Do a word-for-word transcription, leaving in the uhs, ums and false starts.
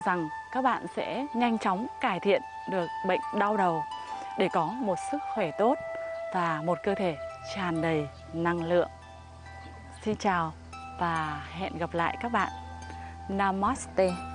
rằng các bạn sẽ nhanh chóng cải thiện được bệnh đau đầu để có một sức khỏe tốt và một cơ thể tràn đầy năng lượng. Xin chào và hẹn gặp lại các bạn. Namaste.